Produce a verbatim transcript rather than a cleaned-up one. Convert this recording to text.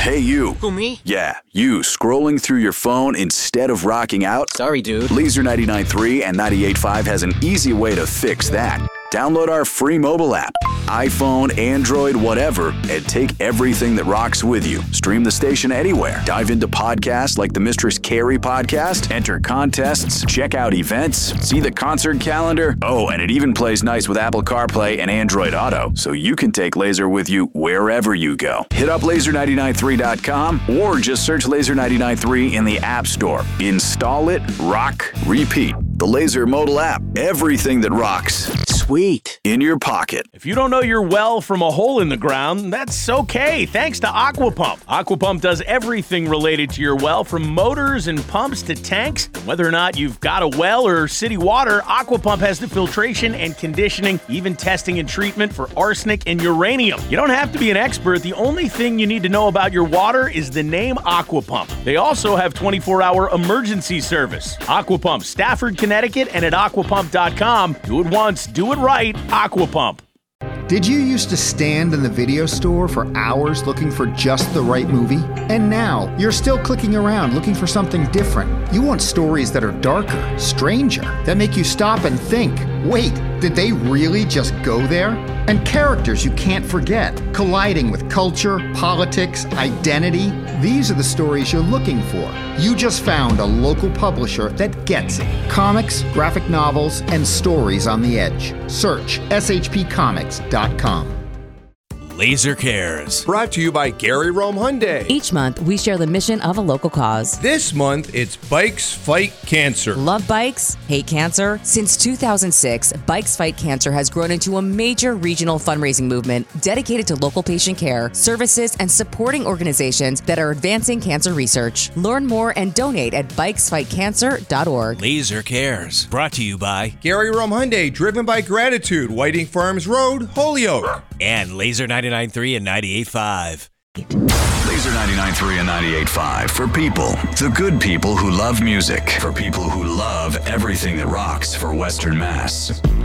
Hey, you. Who, me? Yeah, you scrolling through your phone instead of rocking out? Sorry, dude. Laser ninety-nine point three and ninety-eight point five has an easy way to fix that. Download our free mobile app, iPhone, Android, whatever, and take everything that rocks with you. Stream the station anywhere. Dive into podcasts like the Mistress Carrie podcast, enter contests, check out events, see the concert calendar. Oh, and it even plays nice with Apple CarPlay and Android Auto, so you can take Laser with you wherever you go. Hit up laser ninety-nine point three dot com or just search Laser ninety-nine point three in the App Store. Install it, rock, repeat. The Laser mobile app. Everything that rocks. Sweet. In your pocket. If you don't know your well from a hole in the ground, that's okay, thanks to Aquapump. Aquapump does everything related to your well, from motors and pumps to tanks. Whether or not you've got a well or city water, Aquapump has the filtration and conditioning, even testing and treatment for arsenic and uranium. You don't have to be an expert. The only thing you need to know about your water is the name Aquapump. They also have twenty-four hour emergency service. Aquapump, Stafford, Connecticut, and at aquapump dot com. Do it once, do it right. Aquapump. Did you used to stand in the video store for hours looking for just the right movie? And now, you're still clicking around looking for something different. You want stories that are darker, stranger, that make you stop and think, wait, did they really just go there? And characters you can't forget, colliding with culture, politics, identity. These are the stories you're looking for. You just found a local publisher that gets it. Comics, graphic novels, and stories on the edge. Search S H P comics dot com. Laser Cares. Brought to you by Gary Rome Hyundai. Each month, we share the mission of a local cause. This month, it's Bikes Fight Cancer. Love bikes? Hate cancer? Since two thousand six, Bikes Fight Cancer has grown into a major regional fundraising movement dedicated to local patient care, services, and supporting organizations that are advancing cancer research. Learn more and donate at bikes fight cancer dot org. Laser Cares. Brought to you by Gary Rome Hyundai, driven by gratitude, Whiting Farms Road, Holyoke. And Laser ninety-nine point three and ninety-eight point five. Laser ninety-nine point three and ninety-eight point five for people, the good people who love music, for people who love everything that rocks for Western Mass.